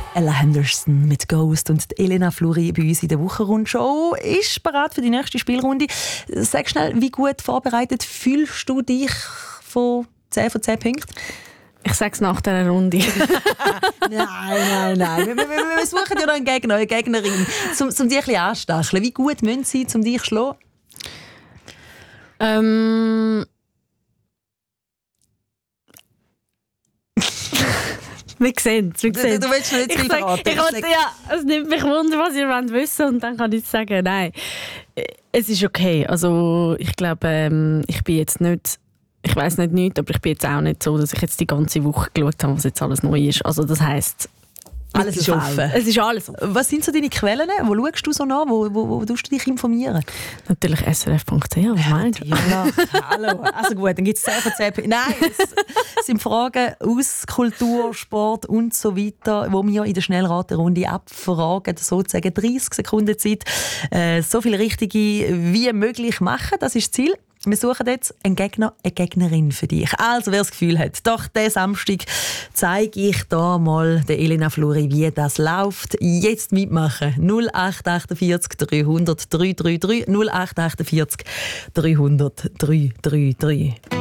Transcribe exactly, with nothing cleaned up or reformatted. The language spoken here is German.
Ella Henderson mit Ghost und Elena Fluri bei uns in der Wochenrundshow ist bereit für die nächste Spielrunde. Sag schnell, wie gut vorbereitet fühlst du dich von zehn von zehn Punkten? Ich sage es nach dieser Runde. nein, nein, nein. Wir, wir, wir suchen ja noch einen Gegner, eine Gegnerin, um, um dich ein bisschen anstacheln. Wie gut müssen sie, um dich zu schlagen? Ähm... Wir sehen es. Du, du willst mir nicht zu viel verraten. Ich wollte, ja, es nimmt mich wunder, was ihr wollt wissen und dann kann ich sagen, nein. Es ist okay. Also ich glaube, ähm, ich bin jetzt nicht, ich weiss nicht nichts, aber ich bin jetzt auch nicht so, dass ich jetzt die ganze Woche geschaut habe, was jetzt alles neu ist. Also das heisst, alles ist offen. Es ist alles offen. Was sind so deine Quellen? Wo schaust du so nach? Wo, wo, wo tust du dich informieren? Natürlich S R F Punkt C H, was meinst du? Ja, hallo. Also gut, dann gibt es zehn von zehn. Nein, es sind Fragen aus Kultur, Sport und so weiter, die wir in der Schnellraterunde abfragen, sozusagen dreißig Sekunden Zeit, äh, so viele richtige wie möglich machen. Das ist das Ziel. Wir suchen jetzt einen Gegner, eine Gegnerin für dich. Also, wer das Gefühl hat, doch, diesen Samstag zeige ich da mal der Elena Fluri, wie das läuft. Jetzt mitmachen. null acht achtundvierzig dreihundert dreihundertdreihundertdrei null acht achtundvierzig dreihundert dreihundertdreihundertdrei